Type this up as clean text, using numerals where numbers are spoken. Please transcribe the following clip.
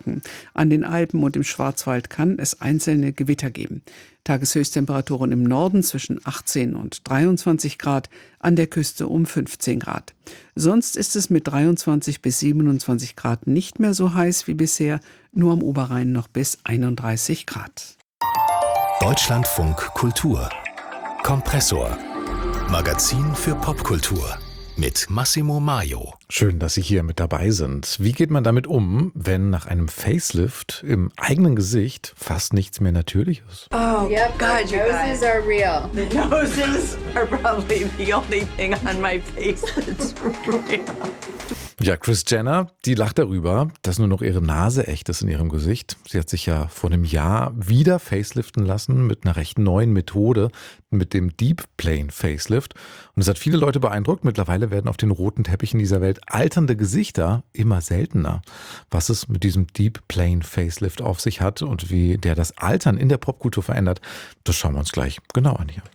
trocken. An den Alpen und im Schwarzwald kann es einzelne Gewitter geben. Tageshöchsttemperaturen im Norden zwischen 18 und 23 Grad, an der Küste um 15 Grad. Sonst ist es mit 23 bis 27 Grad nicht mehr so heiß wie bisher, nur am Oberrhein noch bis 31 Grad. Deutschlandfunk Kultur Kompressor. Magazin für Popkultur mit Massimo Maio. Schön, dass Sie hier mit dabei sind. Wie geht man damit um, wenn nach einem Facelift im eigenen Gesicht fast nichts mehr natürlich ist? Oh, yep, God, you noses are real. The noses are probably the only thing on my face that's real. Ja, Kris Jenner, die lacht darüber, dass nur noch ihre Nase echt ist in ihrem Gesicht. Sie hat sich ja vor einem Jahr wieder faceliften lassen mit einer recht neuen Methode, mit dem Deep Plane Facelift. Und es hat viele Leute beeindruckt. Mittlerweile werden auf den roten Teppichen dieser Welt alternde Gesichter immer seltener. Was es mit diesem Deep Plane Facelift auf sich hat und wie der das Altern in der Popkultur verändert, das schauen wir uns gleich genau an hier.